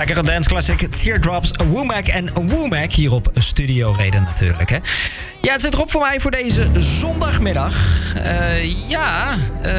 Lekkere dance classic, Teardrops, Womack en Womack hier op Studio Reden natuurlijk. Hè. Ja, het zit erop voor mij voor deze zondagmiddag.